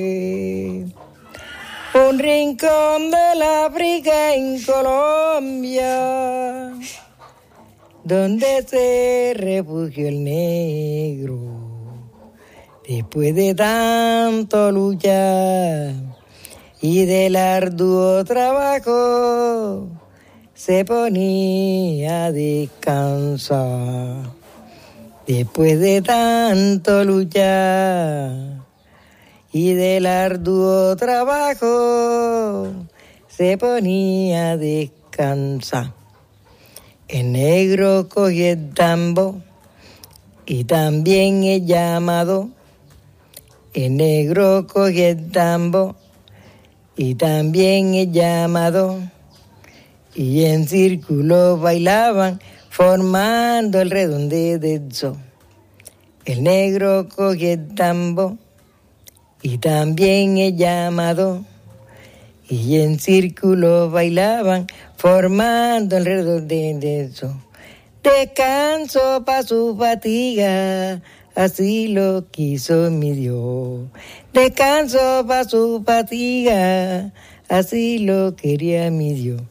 Un rincón del África en Colombia, donde se refugió el negro, después de tanto luchar y del arduo trabajo, se ponía a descansar. Después de tanto luchar y del arduo trabajo, se ponía a descansar. El negro cogió el tambo y también el llamado. El negro cogió el tambo y también el llamado. Y en círculo bailaban, formando el redondeo del sol. El negro cogió el tambo y también el llamado, y en círculo bailaban, formando el redondeo del sol. Descanso pa' su fatiga, así lo quiso mi Dios. Descanso pa' su fatiga, así lo quería mi Dios.